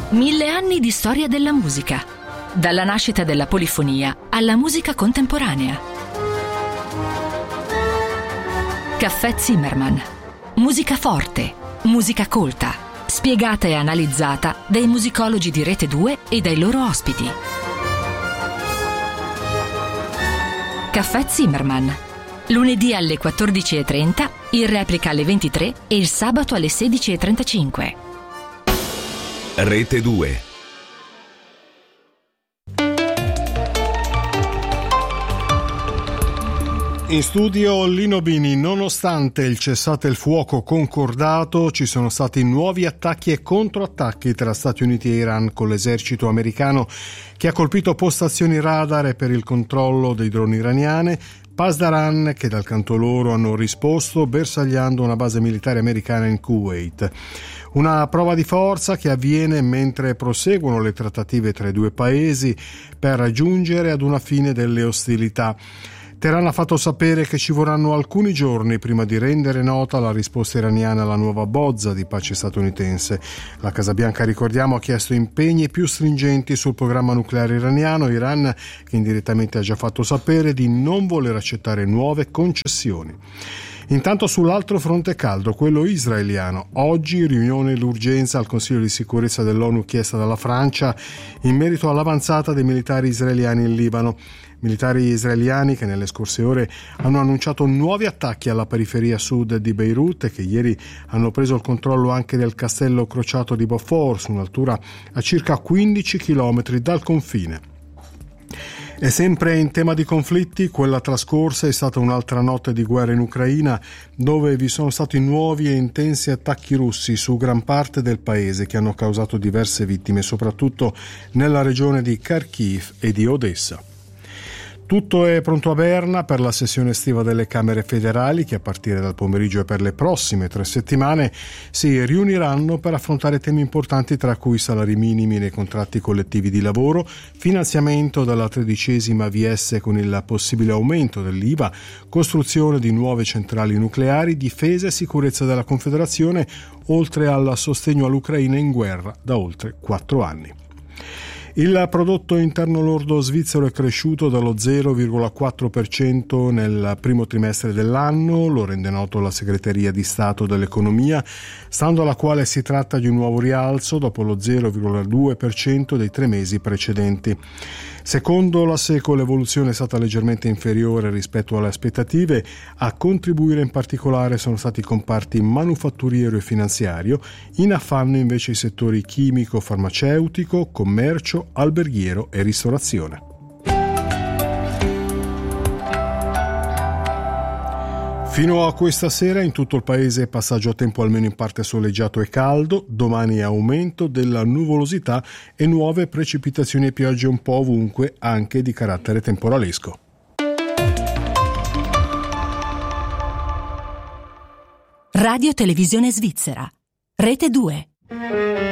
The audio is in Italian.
1000 anni di storia della musica, dalla nascita della polifonia alla musica contemporanea. Caffè Zimmermann. Musica forte, musica colta, spiegata e analizzata dai musicologi di Rete 2 e dai loro ospiti. Caffè Zimmermann. Lunedì alle 14:30, in replica alle 23 e il sabato alle 16:35. Rete 2. In studio Lino Bini. Nonostante il cessate il fuoco concordato, ci sono stati nuovi attacchi e controattacchi tra Stati Uniti e Iran, con l'esercito americano che ha colpito postazioni radar per il controllo dei droni iraniane, Pasdaran che dal canto loro hanno risposto bersagliando una base militare americana in Kuwait. Una prova di forza che avviene mentre proseguono le trattative tra i due paesi per giungere ad una fine delle ostilità. Teheran ha fatto sapere che ci vorranno alcuni giorni prima di rendere nota la risposta iraniana alla nuova bozza di pace statunitense. La Casa Bianca, ricordiamo, ha chiesto impegni più stringenti sul programma nucleare iraniano. Iran, che indirettamente ha già fatto sapere di non voler accettare nuove concessioni. Intanto sull'altro fronte caldo, quello israeliano. Oggi riunione d'urgenza al Consiglio di sicurezza dell'ONU chiesta dalla Francia in merito all'avanzata dei militari israeliani in Libano. Militari israeliani che nelle scorse ore hanno annunciato nuovi attacchi alla periferia sud di Beirut e che ieri hanno preso il controllo anche del castello crociato di Beaufort, su un'altura a circa 15 chilometri dal confine. E sempre in tema di conflitti, quella trascorsa è stata un'altra notte di guerra in Ucraina, dove vi sono stati nuovi e intensi attacchi russi su gran parte del paese che hanno causato diverse vittime, soprattutto nella regione di Kharkiv e di Odessa. Tutto è pronto a Berna per la sessione estiva delle Camere federali che a partire dal pomeriggio e per le prossime 3 settimane si riuniranno per affrontare temi importanti, tra cui salari minimi nei contratti collettivi di lavoro, finanziamento della 13ª VS con il possibile aumento dell'IVA, costruzione di nuove centrali nucleari, difesa e sicurezza della Confederazione, oltre al sostegno all'Ucraina in guerra da oltre 4 anni. Il prodotto interno lordo svizzero è cresciuto dallo 0,4% nel primo trimestre dell'anno, lo rende noto la Segreteria di Stato dell'Economia, stando alla quale si tratta di un nuovo rialzo dopo lo 0,2% dei 3 mesi precedenti. Secondo la SECO l'evoluzione è stata leggermente inferiore rispetto alle aspettative. A contribuire in particolare sono stati i comparti manufatturiero e finanziario, in affanno invece i settori chimico, farmaceutico, commercio, alberghiero e ristorazione. Fino a questa sera in tutto il paese passaggio a tempo almeno in parte soleggiato e caldo, domani aumento della nuvolosità e nuove precipitazioni e piogge un po' ovunque, anche di carattere temporalesco. Radio Televisione Svizzera, Rete 2.